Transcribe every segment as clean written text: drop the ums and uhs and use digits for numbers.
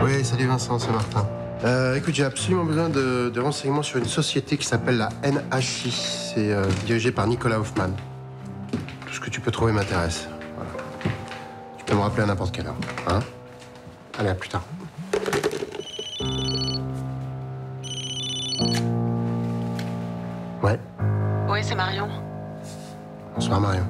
Oui, salut Vincent, c'est Martin. Écoute, j'ai absolument besoin de renseignements sur une société qui s'appelle la NHI. C'est dirigé par Nicolas Hoffman. Tout ce que tu peux trouver m'intéresse. Voilà. Tu peux me rappeler à n'importe quelle heure. Hein? Allez, à plus tard. Ouais. Oui, c'est Marion. Bonsoir Marion.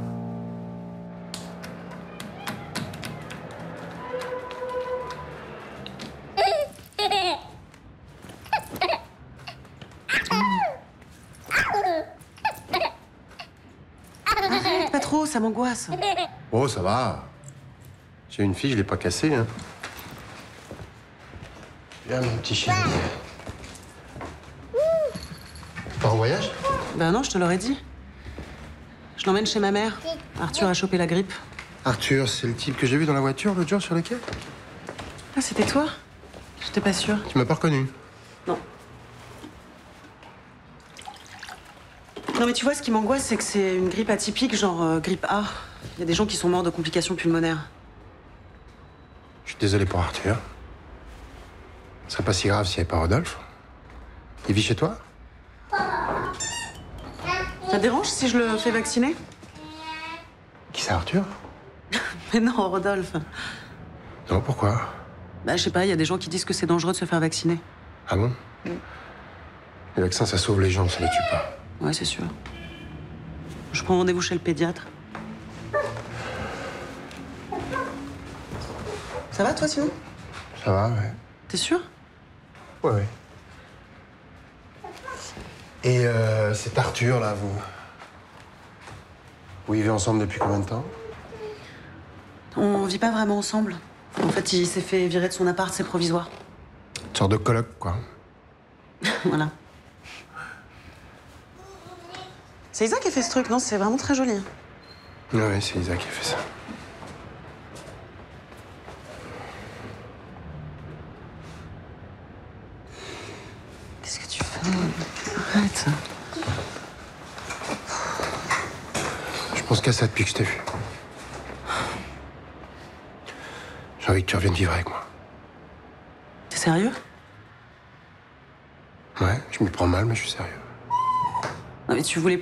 Pas trop, ça m'angoisse. Oh, ça va. J'ai une fille, je l'ai pas cassée, hein. Viens, mon petit chéri. Pas en voyage? Ben non, je te l'aurais dit. Je l'emmène chez ma mère. Arthur a chopé la grippe. Arthur, c'est le type que j'ai vu dans la voiture l'autre jour sur le quai? Ah, c'était toi? J'étais pas sûre. Tu m'as pas reconnu? Non. Non, mais tu vois, ce qui m'angoisse, c'est que c'est une grippe atypique, genre grippe A. Il y a des gens qui sont morts de complications pulmonaires. Je suis désolé pour Arthur. Ce serait pas si grave s'il n'y avait pas Rodolphe. Il vit chez toi? Ça te dérange si je le fais vacciner? Qui c'est, Arthur? Mais non, Rodolphe. Non, pourquoi? Bah, je sais pas, il y a des gens qui disent que c'est dangereux de se faire vacciner. Ah bon? Les vaccins, ça sauve les gens, ça les tue pas. Ouais, c'est sûr. Je prends rendez-vous chez le pédiatre. Ça va, toi, sinon? Ça va, ouais. T'es sûr? Ouais, ouais. Et cet Arthur, là, vous vivez ensemble depuis combien de temps? On vit pas vraiment ensemble. En fait, il s'est fait virer de son appart, c'est provisoire. Une sorte de coloc, quoi. Voilà. C'est Isa qui a fait ce truc, non? C'est vraiment très joli. Ouais, c'est Isa qui a fait ça. Qu'est-ce que tu fais? Arrête. Je pense qu'à ça depuis que je t'ai vu. J'ai envie que tu reviennes vivre avec moi. T'es sérieux? Ouais, je m'y prends mal, mais je suis sérieux. Non, mais tu voulais